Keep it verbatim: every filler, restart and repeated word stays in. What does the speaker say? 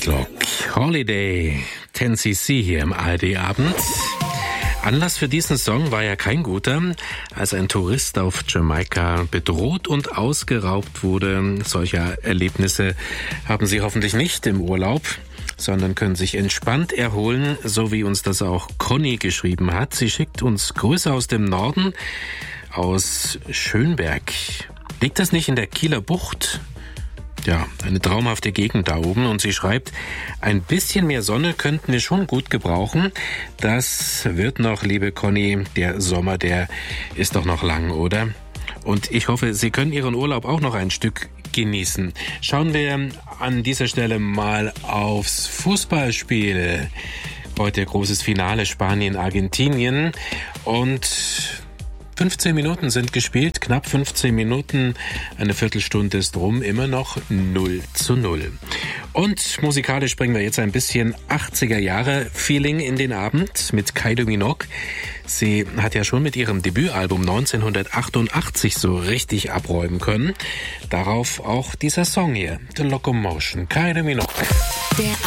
Matlock, Holiday, zehn C C hier im A R D-Abend. Anlass für diesen Song war ja kein guter, als ein Tourist auf Jamaika bedroht und ausgeraubt wurde. Solche Erlebnisse haben Sie hoffentlich nicht im Urlaub, sondern können sich entspannt erholen, so wie uns das auch Conny geschrieben hat. Sie schickt uns Grüße aus dem Norden, aus Schönberg. Liegt das nicht in der Kieler Bucht? Ja, eine traumhafte Gegend da oben. Und sie schreibt, ein bisschen mehr Sonne könnten wir schon gut gebrauchen. Das wird noch, liebe Conny, der Sommer, der ist doch noch lang, oder? Und ich hoffe, Sie können Ihren Urlaub auch noch ein Stück genießen. Schauen wir an dieser Stelle mal aufs Fußballspiel. Heute großes Finale Spanien-Argentinien. Und fünfzehn Minuten sind gespielt, knapp fünfzehn Minuten, eine Viertelstunde ist rum, immer noch null zu null. Und musikalisch bringen wir jetzt ein bisschen achtziger Jahre Feeling in den Abend mit Kylie Minogue. Sie hat ja schon mit ihrem Debütalbum neunzehnhundertachtundachtzig so richtig abräumen können. Darauf auch dieser Song hier, The Locomotion, Kylie Minogue. Der